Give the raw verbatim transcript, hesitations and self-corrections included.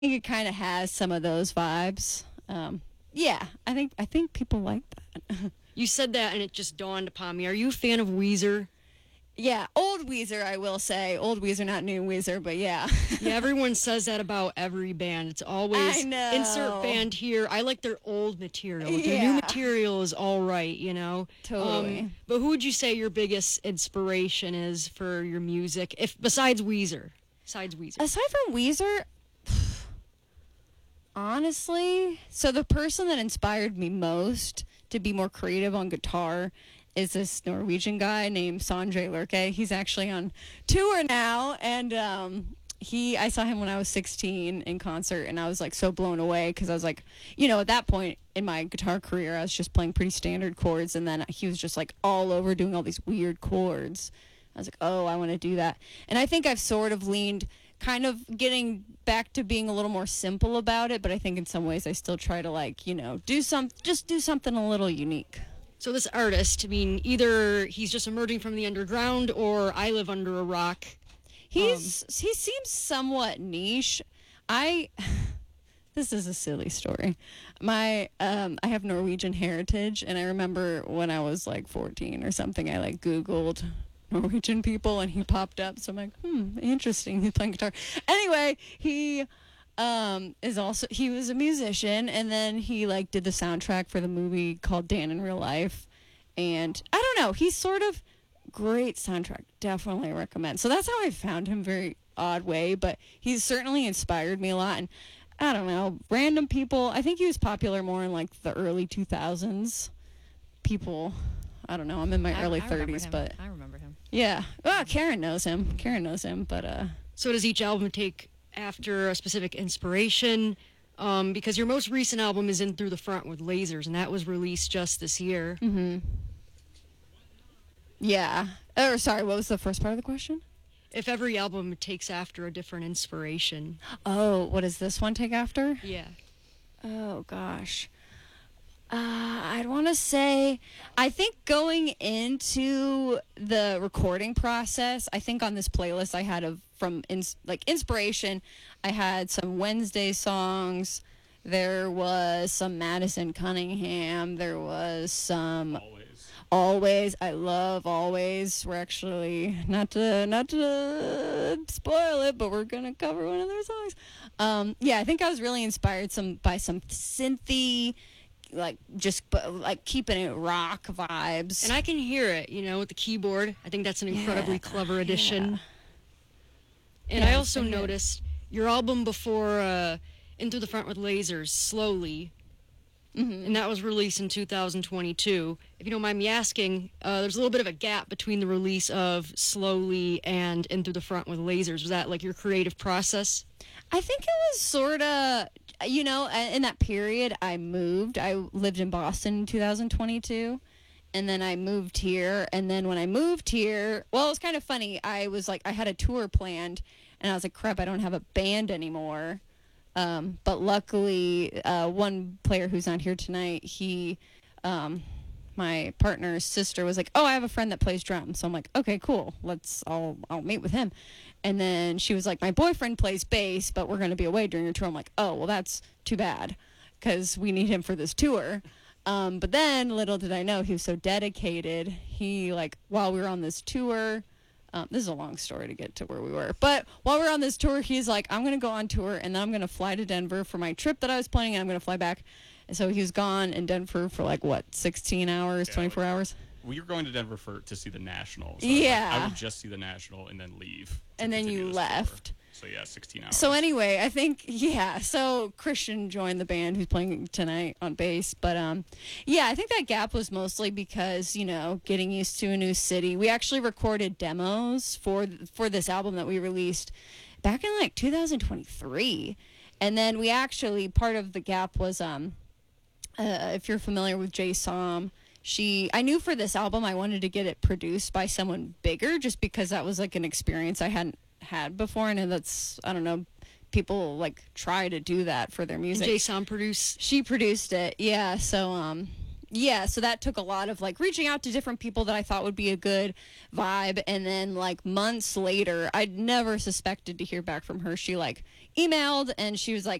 think it kind of has some of those vibes. Um, yeah, I think I think people like that. You said that, and it just dawned upon me. Are you a fan of Weezer? Yeah, old Weezer, I will say. Old Weezer, not new Weezer, but yeah. Yeah, everyone says that about every band. It's always I know. insert band here. I like their old material. Their Yeah. new material is all right, you know. Totally. Um, but who would you say your biggest inspiration is for your music, if besides Weezer? Besides Weezer. Aside from Weezer, honestly, so the person that inspired me most to be more creative on guitar is this Norwegian guy named Sondre Lerche. He's actually on tour now, and um, he I saw him when I was sixteen in concert, and I was like so blown away because I was like, you know, at that point in my guitar career, I was just playing pretty standard chords, and then he was just like all over doing all these weird chords. I was like, oh, I want to do that. And I think I've sort of leaned kind of getting back to being a little more simple about it, but I think in some ways I still try to, like, you know, do some just do something a little unique. So this artist, I mean, either he's just emerging from the underground or I live under a rock. He's um, he seems somewhat niche. I this is a silly story. My um I have Norwegian heritage, and I remember when I was like fourteen or something, I like Googled Norwegian people, and he popped up. So I'm like, hmm, interesting. He's playing guitar. Anyway, he um is also he was a musician, and then he like did the soundtrack for the movie called Dan in Real Life, and I don't know. He's sort of great soundtrack. Definitely recommend. So that's how I found him. Very odd way, but he's certainly inspired me a lot. And I don't know, random people. I think he was popular more in like the early two thousands. People. I don't know. I'm in my I, early I remember thirties, him. but I remember him. yeah. Well, Karen knows him. Karen knows him, but uh. So does each album take after a specific inspiration? Um, because your most recent album is In Through the Front with Lasers, and that was released just this year. Mm-hmm. Yeah. Or sorry, what was the first part of the question? If every album takes after a different inspiration. Oh, what does this one take after? Yeah. Oh gosh. Uh, I'd want to say, I think going into the recording process, I think on this playlist I had a from ins- like inspiration, I had some Wednesday songs. There was some Madison Cunningham. There was some Always. Always. I love Always. We're actually not to not to spoil it, but we're gonna cover one of their songs. Um, yeah, I think I was really inspired some by some synthy, like just like keeping it rock vibes. And I can hear it, you know, with the keyboard. I think that's an incredibly Yeah, clever addition. yeah. And Yeah, I also so good. noticed your album before uh, In Through the Front with Lasers, Slowly, Mm-hmm. and that was released in two thousand twenty-two. If you don't mind me asking, uh, there's a little bit of a gap between the release of Slowly and In Through the Front with Lasers. Was that like your creative process? I think it was sort of, you know, in that period I moved. I lived in Boston in two thousand twenty-two, and then I moved here. And then when I moved here, well, it was kind of funny. I was like, I had a tour planned, and I was like, crap, I don't have a band anymore. Um, but luckily, uh, one player who's not here tonight, he, um, my partner's sister was like, oh, I have a friend that plays drums. So I'm like, okay, cool. Let's, I'll, I'll meet with him. And then she was like, my boyfriend plays bass, but we're going to be away during your tour. I'm like, oh, well, that's too bad because we need him for this tour. Um, but then little did I know he was so dedicated. He, like, while we were on this tour, um, this is a long story to get to where we were. But while we were on this tour, he's like, I'm going to go on tour, and then I'm going to fly to Denver for my trip that I was planning, and I'm going to fly back. And so he was gone in Denver for, like, what, sixteen hours, Yeah, twenty-four like- hours? We were going to Denver for to see the National. So Yeah. I, I would just see the National and then leave. to And then continue you this left. tour. So yeah, sixteen hours. So anyway, I think, yeah, so Christian joined the band who's playing tonight on bass. But, um, yeah, I think that gap was mostly because, you know, getting used to a new city. We actually recorded demos for for this album that we released back in, like, two thousand twenty-three. And then we actually, part of the gap was, um, uh, if you're familiar with Jay Som, she, I knew for this album I wanted to get it produced by someone bigger just because that was, like, an experience I hadn't had before, and that's, I don't know, people like try to do that for their And music. Jay Som produced. She produced it, yeah. So um Yeah, so that took a lot of like reaching out to different people that I thought would be a good vibe. And then like months later, I'd never suspected to hear back from her. She like emailed and she was like,